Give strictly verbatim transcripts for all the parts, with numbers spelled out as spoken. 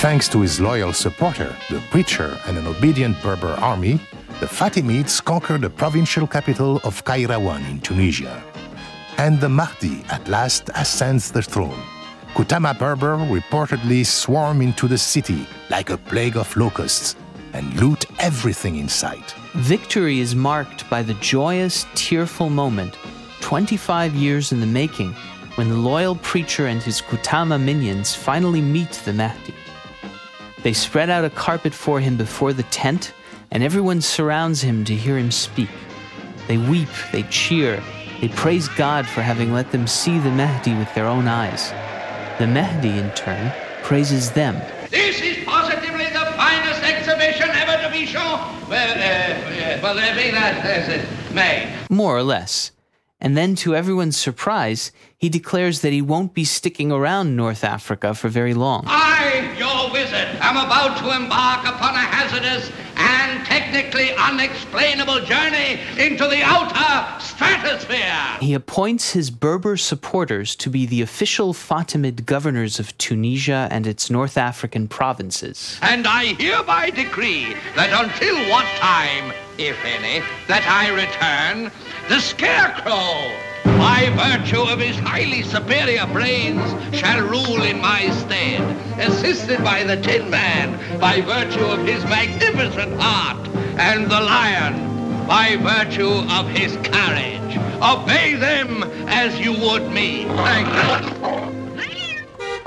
Thanks to his loyal supporter, the preacher, and an obedient Berber army, the Fatimids conquered the provincial capital of Kairawan in Tunisia. And the Mahdi at last ascends the throne. Kutama Berber reportedly swarm into the city like a plague of locusts and loot everything in sight. Victory is marked by the joyous, tearful moment, twenty-five years in the making, when the loyal preacher and his Kutama minions finally meet the Mahdi. They spread out a carpet for him before the tent, and everyone surrounds him to hear him speak. They weep, they cheer, they praise God for having let them see the Mahdi with their own eyes. The Mahdi, in turn, praises them. This is positively the finest exhibition ever to be shown. Well, uh, well, there be that as it may. More or less. And then, to everyone's surprise, he declares that he won't be sticking around North Africa for very long. I, your wizard, am about to embark upon a hazardous and technically unexplainable journey into the outer stratosphere. He appoints his Berber supporters to be the official Fatimid governors of Tunisia and its North African provinces. And I hereby decree that until what time, if any, that I return, the Scarecrow, by virtue of his highly superior brains, shall rule in my stead, assisted by the Tin Man, by virtue of his magnificent heart, and the Lion, by virtue of his courage. Obey them as you would me. Thank you.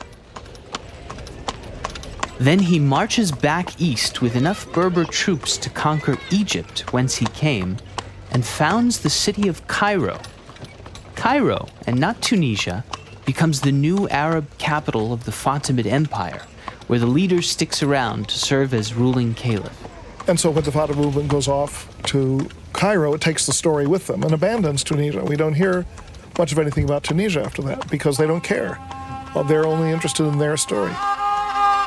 Then he marches back east with enough Berber troops to conquer Egypt, whence he came, and founds the city of Cairo. Cairo, and not Tunisia, becomes the new Arab capital of the Fatimid Empire, where the leader sticks around to serve as ruling caliph. And so when the Fatimid movement goes off to Cairo, it takes the story with them and abandons Tunisia. We don't hear much of anything about Tunisia after that because they don't care. Well, they're only interested in their story.